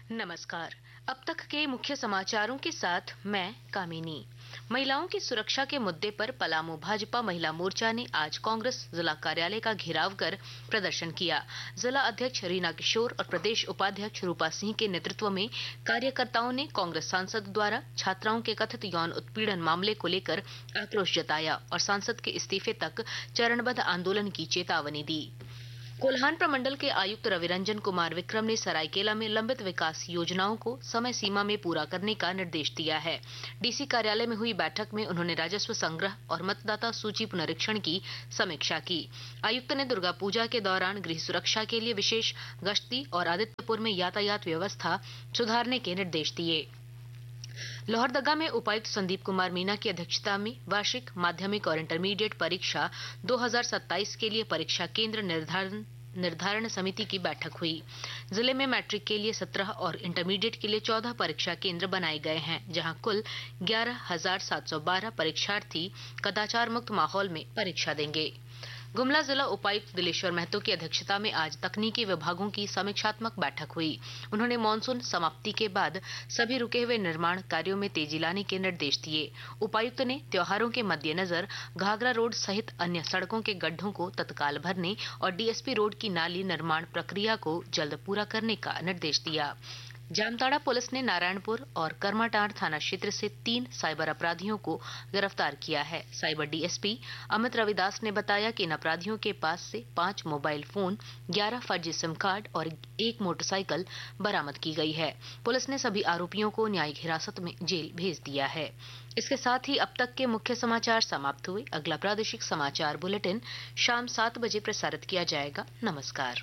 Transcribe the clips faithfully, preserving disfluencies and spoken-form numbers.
नमस्कार। अब तक के मुख्य समाचारों के साथ मैं कामिनी। महिलाओं की सुरक्षा के मुद्दे पर पलामू भाजपा महिला मोर्चा ने आज कांग्रेस जिला कार्यालय का घेराव कर प्रदर्शन किया। जिला अध्यक्ष रीना किशोर और प्रदेश उपाध्यक्ष रूपा सिंह के नेतृत्व में कार्यकर्ताओं ने कांग्रेस सांसद द्वारा छात्राओं के कथित यौन उत्पीड़न मामले को लेकर आक्रोश जताया और सांसद के इस्तीफे तक चरणबद्ध आंदोलन की चेतावनी दी। कोल्हान प्रमंडल के आयुक्त रविरंजन कुमार विक्रम ने सरायकेला में लंबित विकास योजनाओं को समय सीमा में पूरा करने का निर्देश दिया है। डीसी कार्यालय में हुई बैठक में उन्होंने राजस्व संग्रह और मतदाता सूची पुनरीक्षण की समीक्षा की। आयुक्त ने दुर्गा पूजा के दौरान गृह सुरक्षा के लिए विशेष गश्ती और आदित्यपुर में यातायात व्यवस्था सुधारने के निर्देश दिए। लोहरदगा में उपायुक्त संदीप कुमार मीना की अध्यक्षता में वार्षिक माध्यमिक और इंटरमीडिएट परीक्षा दो हज़ार सत्ताईस के लिए परीक्षा केंद्र निर्धारण निर्धारण समिति की बैठक हुई। जिले में मैट्रिक के लिए सत्रह और इंटरमीडिएट के लिए चौदह परीक्षा केंद्र बनाए गए हैं, जहां कुल ग्यारह हजार सात सौ बारह परीक्षार्थी कदाचार मुक्त माहौल में परीक्षा देंगे। गुमला जिला उपायुक्त दिलेश्वर महतो की अध्यक्षता में आज तकनीकी विभागों की समीक्षात्मक बैठक हुई। उन्होंने मानसून समाप्ति के बाद सभी रुके हुए निर्माण कार्यों में तेजी लाने के निर्देश दिए। उपायुक्त ने त्योहारों के मद्देनजर घाघरा रोड सहित अन्य सड़कों के गड्ढों को तत्काल भरने और डीएसपी रोड की नाली निर्माण प्रक्रिया को जल्द पूरा करने का निर्देश दिया। जामताड़ा पुलिस ने नारायणपुर और कर्माटांड़ थाना क्षेत्र से तीन साइबर अपराधियों को गिरफ्तार किया है। साइबर डीएसपी अमित रविदास ने बताया कि इन अपराधियों के पास से पांच मोबाइल फोन, ग्यारह फर्जी सिम कार्ड और एक मोटरसाइकिल बरामद की गई है। पुलिस ने सभी आरोपियों को न्यायिक हिरासत में जेल भेज दिया है। इसके साथ ही अब तक के मुख्य समाचार समाप्त हुए। अगला प्रादेशिक समाचार बुलेटिन शाम सात बजे प्रसारित किया जाएगा। नमस्कार।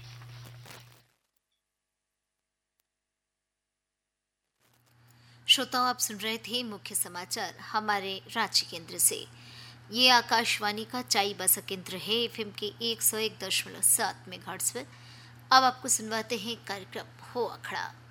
श्रोताओं, आप सुन रहे थे मुख्य समाचार हमारे रांची केंद्र से। ये आकाशवाणी का चाई बसा केंद्र है एफएम के एक सौ एक दशमलव सात मेगाहर्ट्ज पर। अब आपको सुनवाते हैं कार्यक्रम हो अखड़ा।